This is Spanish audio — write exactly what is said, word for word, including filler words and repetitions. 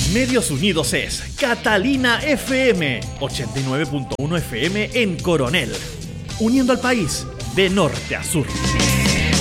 Medios Unidos es Catalina F M, ochenta y nueve punto uno F M en Coronel, uniendo al país de norte a sur.